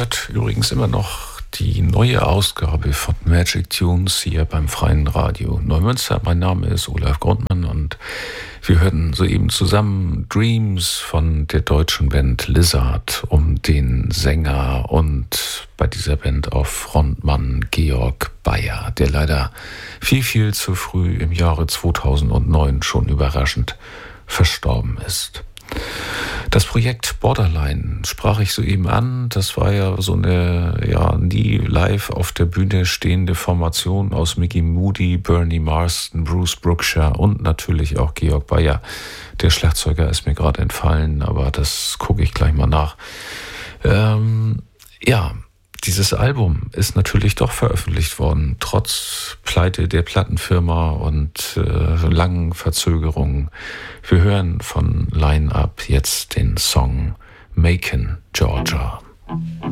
hört übrigens immer noch die neue Ausgabe von Magic Tunes hier beim Freien Radio Neumünster. Mein Name ist Olaf Grundmann und wir hörten soeben zusammen Dreams von der deutschen Band Lizard um den Sänger und bei dieser Band auch Frontmann Georg Bayer, der leider viel zu früh im Jahre 2009 schon überraschend verstorben ist. Das Projekt Borderline sprach ich soeben an. Das war ja so eine nie live auf der Bühne stehende Formation aus Mickey Moody, Bernie Marsden, Bruce Brookshire und natürlich auch Georg Bayer. Der Schlagzeuger ist mir gerade entfallen, aber das gucke ich gleich mal nach. Dieses Album ist natürlich doch veröffentlicht worden, trotz Pleite der Plattenfirma und langen Verzögerungen. Wir hören von Line Up jetzt den Song Macon, Georgia.